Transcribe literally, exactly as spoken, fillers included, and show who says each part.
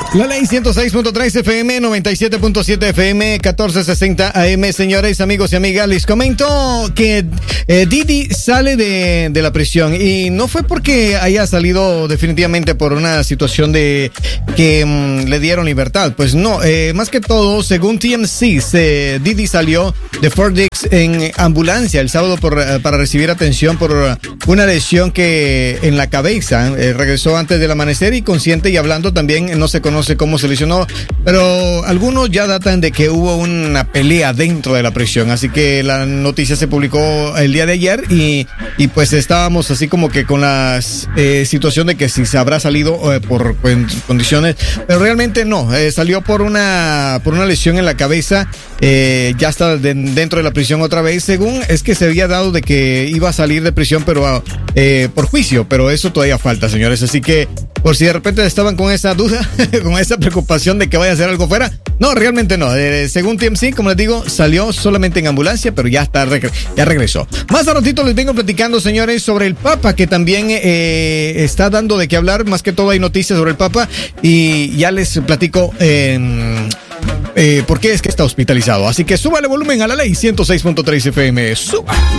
Speaker 1: La ley ciento seis punto tres F M, noventa y siete punto siete F M, catorce sesenta A M. Señores, amigos y amigas, les comento que eh, Diddy sale de, de la prisión y no fue porque haya salido definitivamente por una situación de que mmm, le dieron libertad. Pues no, eh, más que todo, según T M C, se, Diddy salió de Fort Dix en ambulancia el sábado por, para recibir atención por una lesión que en la cabeza. Eh, regresó antes del amanecer y consciente y hablando también. No se conoce cómo se lesionó, pero algunos ya datan de que hubo una pelea dentro de la prisión, así que la noticia se publicó el día de ayer y, y pues estábamos así como que con la eh, situación de que si se habrá salido eh, por en condiciones, pero realmente no, eh, salió por una por una lesión en la cabeza, eh, ya está de, dentro de la prisión otra vez, según es que se había dado de que iba a salir de prisión, pero eh, por juicio, pero eso todavía falta, señores, así que por si de repente estaban con esa duda, con esa preocupación de que vaya a hacer algo fuera, no, realmente no. Eh, según T M C, como les digo, salió solamente en ambulancia, pero ya está, ya regresó. Más a ratito les vengo platicando, señores, sobre el Papa, que también eh, está dando de qué hablar. Más que todo hay noticias sobre el Papa y ya les platico eh, eh, por qué es que está hospitalizado. Así que súbale volumen a la ley ciento seis punto tres F M. Suba.